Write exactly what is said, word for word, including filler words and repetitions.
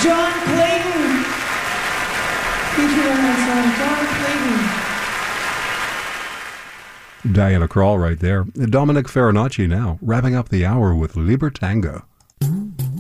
John Clayton. Featured on that song, John Clayton. Diana Krall right there. Dominic Farinacci now, wrapping up the hour with Libertango.